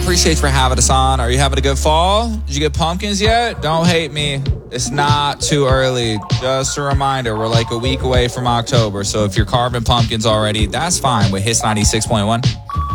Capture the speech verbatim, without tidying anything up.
appreciate you for having us on. Are you having a good fall? Did you get pumpkins yet? Don't hate me. It's not too early. Just a reminder, we're like a week away from October. So if you're carving pumpkins already, that's fine with Hits ninety-six point one.